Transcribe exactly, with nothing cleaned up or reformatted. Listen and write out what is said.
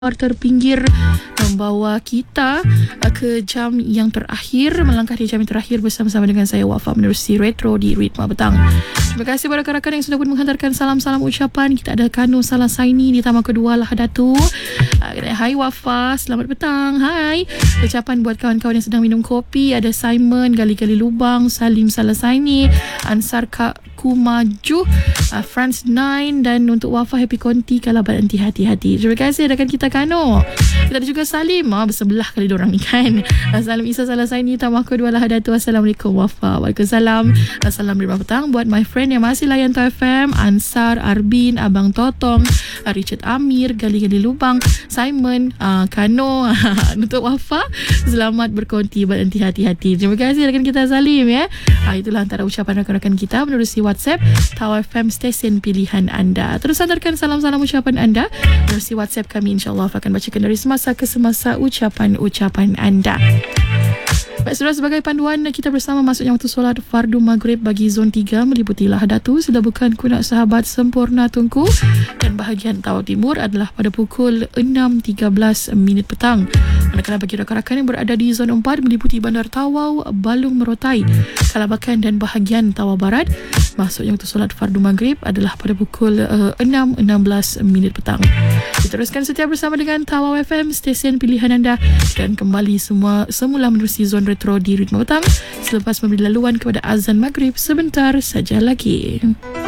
terpinggir membawa kita ke jam yang terakhir, melangkah di jam yang terakhir bersama-sama dengan saya Wafa menerusi Retro di Ritma Petang. Terima kasih kepada rakan-rakan yang sudah pun menghantarkan salam-salam ucapan. Kita ada Kano Salasaini di Taman Kedua Lahadatu. Hai Wafa, selamat petang. Hai. Ucapan buat kawan-kawan yang sedang minum kopi. Ada Simon Gali-Gali Lubang, Salim Salasaini, Ansar Kak Kumaju, uh, France nine, dan untuk Wafa Happy Konti kalau berhenti hati-hati. Terima kasih rakan kita Kano. Kita ada juga Salim, ah, bersebelah kali diorang ni kan. uh, Salim Isa Salasaini, Tamak Kedua Lahadatu. Assalamualaikum Wafa. Waalaikumsalam. Assalamualaikum Ritma Petang buat my friend yang masih layan T F M, Ansar, Arbin, Abang Totong, uh, Richard Amir, Gali-Gali Lubang, Simon, uh, Kano. Untuk Wafa, selamat berkonti, berhenti hati-hati. Terima kasih rakan kita Salim ya. uh, Itulah antara ucapan rakan-rakan kita menerusi WhatsApp Tau F M stesen pilihan anda. Terus hantarkan salam-salam ucapan anda menerusi WhatsApp kami. InsyaAllah akan bacakan dari semasa ke semasa ucapan-ucapan anda. Baik, saudara, sebagai panduan kita bersama masuknya waktu solat fardu maghrib bagi zon tiga meliputi Lahadatu, sudah bukan kunak sahabat sempurna Tunku, dan bahagian Tawau Timur adalah pada pukul enam tiga belas minit petang. Manakala bagi rakan-rakan yang berada di zon empat meliputi Bandar Tawau, Balung Merotai, Kalabakan dan bahagian Tawau Barat, masuknya waktu solat fardu maghrib adalah pada pukul uh, enam enam belas minit petang. Diteruskan setia bersama dengan Tawau F M, stesen pilihan anda, dan kembali semua semula menerusi zon retro di Ritma Petang selepas memberi laluan kepada azan maghrib sebentar saja lagi.